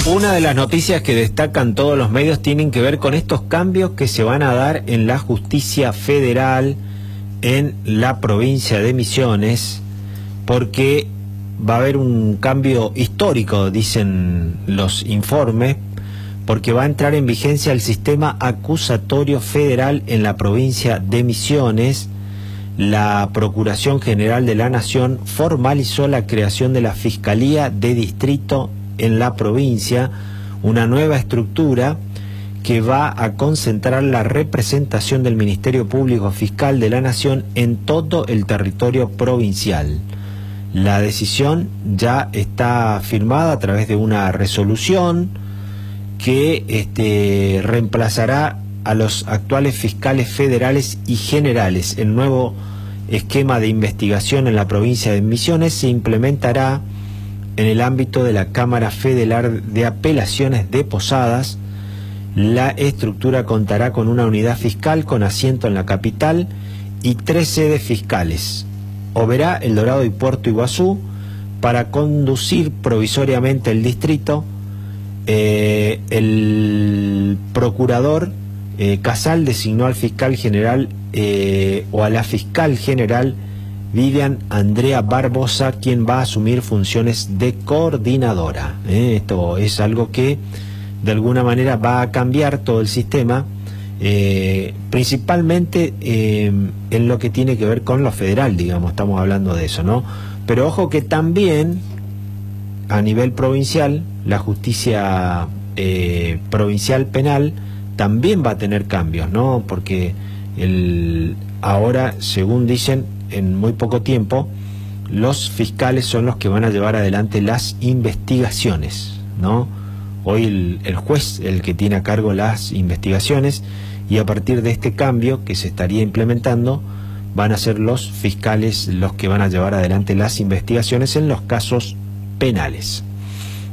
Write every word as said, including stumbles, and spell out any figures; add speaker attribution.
Speaker 1: Una de las noticias que destacan todos los medios tienen que ver con estos cambios que se van a dar en la justicia federal en la provincia de Misiones, porque va a haber un cambio histórico, dicen los informes, porque va a entrar en vigencia el sistema acusatorio federal en la provincia de Misiones. La Procuración General de la Nación formalizó la creación de la Fiscalía de Distrito en la provincia, una nueva estructura que va a concentrar la representación del Ministerio Público Fiscal de la Nación en todo el territorio provincial. La decisión ya está firmada a través de una resolución que este, reemplazará a los actuales fiscales federales y generales. El nuevo esquema de investigación en la provincia de Misiones se implementará en el ámbito de la Cámara Federal de Apelaciones de Posadas. La estructura contará con una unidad fiscal con asiento en la capital y tres sedes fiscales: Oberá, El Dorado y Puerto Iguazú. Para conducir provisoriamente el distrito, eh, el procurador eh, Casal designó al fiscal general eh, o a la fiscal general Vivian Andrea Barbosa, quien va a asumir funciones de coordinadora. ¿eh? Esto es algo que de alguna manera va a cambiar todo el sistema, eh, principalmente eh, en lo que tiene que ver con lo federal, digamos, estamos hablando de eso, ¿no? Pero ojo que también a nivel provincial, la justicia eh, provincial penal también va a tener cambios, ¿no? Porque el, ahora, según dicen, en muy poco tiempo, los fiscales son los que van a llevar adelante las investigaciones, ¿no? Hoy el, el juez el que tiene a cargo las investigaciones, y a partir de este cambio que se estaría implementando, van a ser los fiscales los que van a llevar adelante las investigaciones en los casos penales.